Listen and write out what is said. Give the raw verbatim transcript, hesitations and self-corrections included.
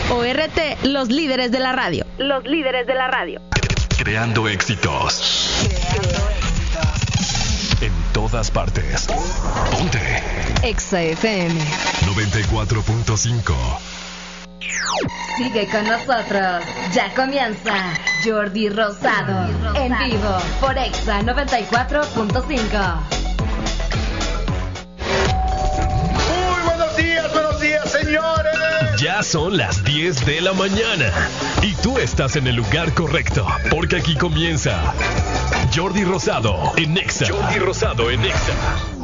O R T, los líderes de la radio. Los líderes de la radio. Creando éxitos. En todas partes. Ponte. Exa F M noventa y cuatro punto cinco. Sigue con nosotros. Ya comienza Jordi Rosado, Jordi Rosado. En vivo por Exa noventa y cuatro punto cinco. Muy buenos días, buenos días, señores. Ya son las diez de la mañana y tú estás en el lugar correcto, porque aquí comienza Jordi Rosado en Exa. Jordi Rosado en Exa.